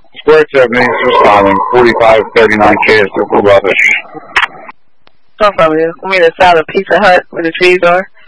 Square 70, responding. 4539K is still rubbish. Come from you. I mean, the side of Pizza Hut where the trees are.